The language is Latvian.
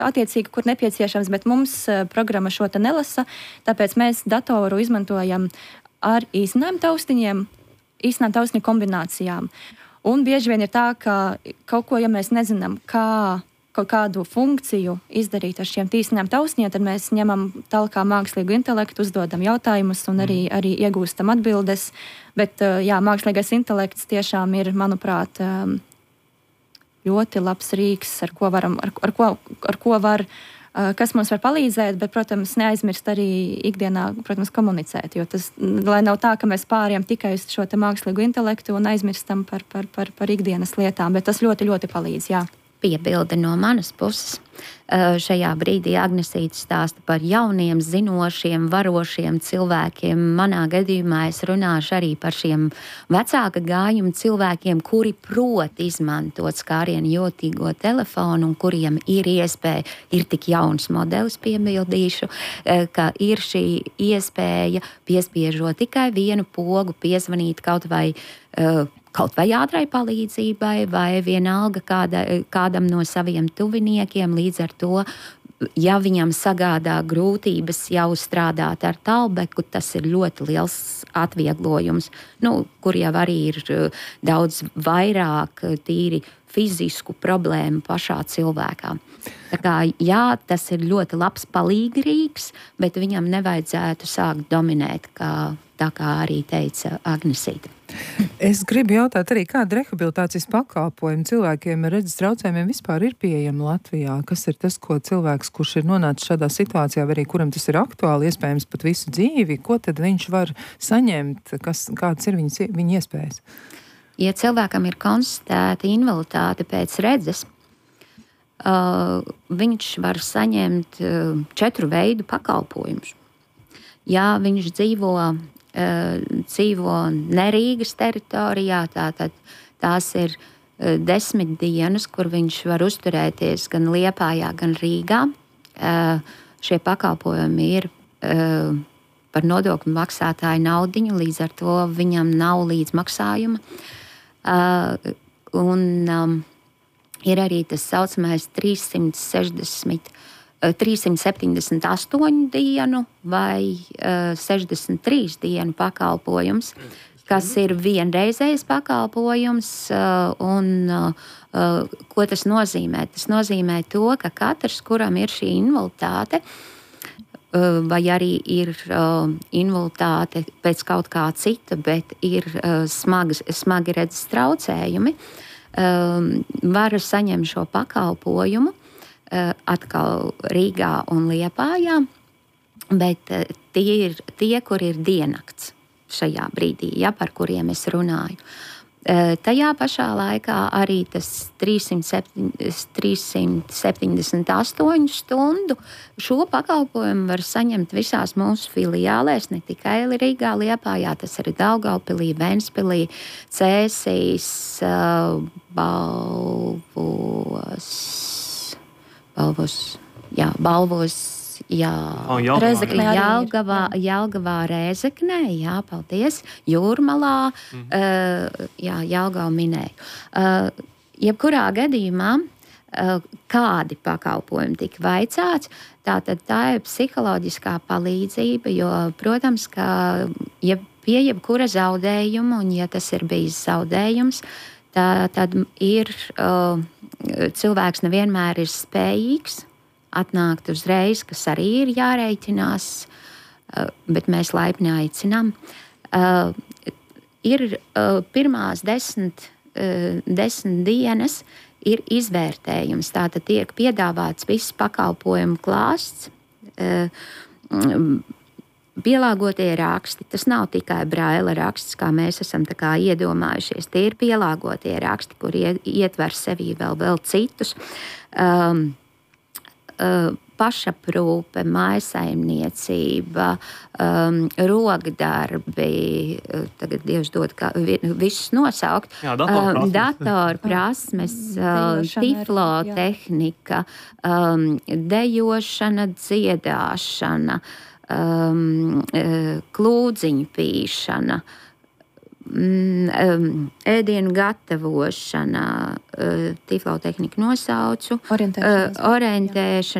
attiecīgi, kur nepieciešams, bet mums programma šo te nelasa, tāpēc mēs datoru izmantojam ar īsinājumu taustiņiem, īsinājumu taustiņu kombinācijām. Un bieži vien ir tā, ka kaut ko, ja mēs nezinām, kā kaut kādu funkciju izdarīt ar šiem īsinājumu taustiņiem, tad mēs ņemam talkā mākslīgu intelektu, uzdodam jautājumus un arī iegūstam atbildes. Bet jā, mākslīgais intelekts tiešām ir, manuprāt, ļoti labs rīks, ar ko var, kas mums var palīdzēt, bet, protams, neaizmirst arī ikdienā, protams, komunicēt, jo tas, lai nav tā, ka mēs pārējām tikai uz šo te mākslīgu intelektu un aizmirstam par ikdienas lietām, bet tas ļoti, ļoti palīdz, jā. Piebilde no manas puses. Šajā brīdī Agnesīte stāsta par jauniem, zinošiem, varošiem cilvēkiem. Manā gadījumā es runāšu arī par šiem vecāka gājuma cilvēkiem, kuri prot izmantot skārienu jūtīgo telefonu un kuriem ir iespēja, ir tik jauns modelis, piebildīšu, ka ir šī iespēja piespiežot tikai vienu pogu, piezvanīt kaut vai ātrai palīdzībai vai vienalga kādam no saviem tuviniekiem. Līdz ar to, ja viņam sagādā grūtības jau strādāt ar tālbeku, tas ir ļoti liels atvieglojums, kur jau arī ir daudz vairāk tīri fizisku problēmu pašā cilvēkā. Tā kā, jā, tas ir ļoti labs palīgrīgs, bet viņam nevajadzētu sākt dominēt, tā kā arī teica Agnesīte. Es gribu jautāt arī, kāda rehabilitācijas pakalpojumi cilvēkiem ar redzes traucējumiem vispār ir pieejama Latvijā? Kas ir tas, ko cilvēks, kurš ir nonācis šādā situācijā, vai arī kuram tas ir aktuāli, iespējams pat visu dzīvi, ko tad viņš var saņemt, kādas ir viņa iespējas? Ja cilvēkam ir konstatēta invaliditāte pēc redzes, viņš var saņemt 4 veidu pakalpojumus. Ja viņš dzīvo ne Rīgas teritorijā, tātad tās ir 10 dienas, kur viņš var uzturēties gan Liepājā, gan Rīgā. Šie pakalpojumi ir par nodokļu maksātāju naudiņu, līdz ar to viņam nav līdzmaksājuma. Ir arī tas saucamais 378 dienu vai 63 dienu pakalpojums, kas ir vienreizējs pakalpojums. Ko tas nozīmē? Tas nozīmē to, ka katrs, kuram ir šī invaliditāte, vai arī ir invaliditāte pēc kaut kā cita, bet ir smagi redzes traucējumi, var saņemt šo pakalpojumu atkal Rīgā un Liepājā, bet tie ir tie, kur ir diennakts šajā brīdī, par kuriem es runāju. Tajā pašā laikā arī tas 378 stundu šo pakalpojumu var saņemt visās mūsu filiālēs, ne tikai Rīgā, Liepājā, tas arī Daugavpilī, Ventspilī, Cēsīs, Balvos, Jelgavā, Rēzeknē, paldies, Jūrmalā, Jelgavu minēju. Jebkurā gadījumā, kādi pakalpojumi tika vaicāts, tā ir psiholoģiskā palīdzība, jo, protams, ka pie jebkura zaudējuma, un ja tas ir bijis zaudējums, tad ir cilvēks nevienmēr ir spējīgs atnākt uzreiz, kas arī ir jārēķinās, bet mēs laipni aicinām. Ir pirmās 10 dienas ir izvērtējums. Tātad tiek piedāvāts viss pakalpojumu klāsts, pielāgotie raksti. Tas nav tikai braila raksts, kā mēs esam iedomājušies. Tie ir pielāgotie raksti, kur ietver sevī vēl citus. Pašaprūpe, mājsaimniecība, rokdarbi, tagad Dievs dod visus nosaukt, datorprasmes, tiflotehnika, dejošana, dziedāšana, klūdziņu pīšana, ēdienu gatavošana, tīflau tehniku nosaucu, Orientēšanās.